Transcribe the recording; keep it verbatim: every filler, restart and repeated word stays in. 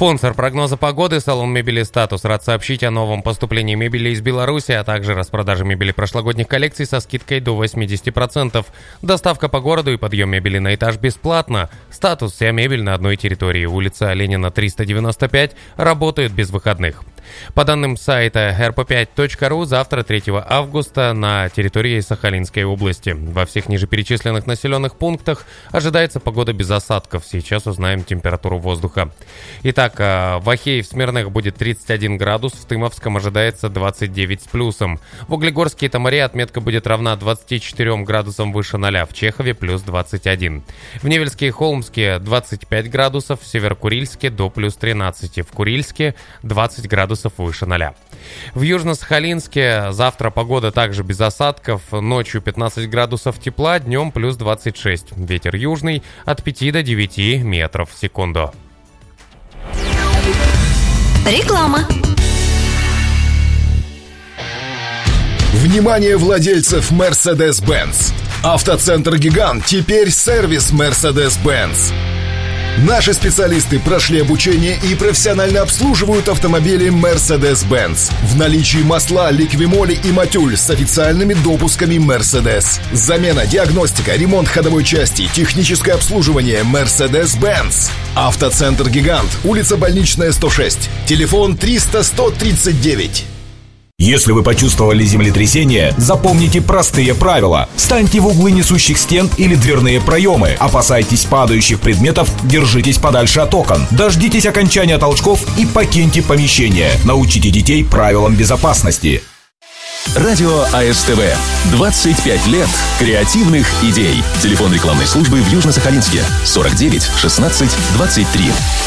Спонсор прогноза погоды — салон мебели «Статус». Рад сообщить о новом поступлении мебели из Беларуси, а также распродаже мебели прошлогодних коллекций со скидкой до восемьдесят процентов. Доставка по городу и подъем мебели на этаж бесплатно. «Статус» — вся мебель на одной территории. Улица Ленина, триста девяносто пять. Работает без выходных. По данным сайта эр пэ пять точка ру, завтра, третьего августа, на территории Сахалинской области. Во всех нижеперечисленных населенных пунктах ожидается погода без осадков. Сейчас узнаем температуру воздуха. Итак, в Ахее в Смирных будет тридцать один градус, в Тымовском ожидается двадцать девять с плюсом. В Углегорске и Тамаре отметка будет равна двадцати четырем градусам выше ноля, в Чехове плюс двадцать один. В Невельске и Холмске двадцать пять градусов, в Северокурильске до плюс тринадцати, в Курильске двадцать градусов выше ноля. В Южно-Сахалинске завтра погода также без осадков, ночью пятнадцать градусов тепла, днем плюс двадцать шесть. Ветер южный от пяти до девяти метров в секунду. Реклама. Внимание владельцев Mercedes-Benz! Автоцентр «Гигант» теперь сервис Mercedes-Benz. Наши специалисты прошли обучение и профессионально обслуживают автомобили Mercedes-Benz. В наличии масла, ликвимоли и матюль с официальными допусками Mercedes. Замена, диагностика, ремонт ходовой части, техническое обслуживание Mercedes-Benz. Автоцентр «Гигант», улица Больничная, сто шесть. Телефон триста сто тридцать девять. Если вы почувствовали землетрясение, запомните простые правила. Встаньте в углы несущих стен или дверные проемы. Опасайтесь падающих предметов, держитесь подальше от окон. Дождитесь окончания толчков и покиньте помещение. Научите детей правилам безопасности. Радио а эс тэ вэ. двадцать пять лет креативных идей. Телефон рекламной службы в Южно-Сахалинске. сорок девять шестнадцать двадцать три.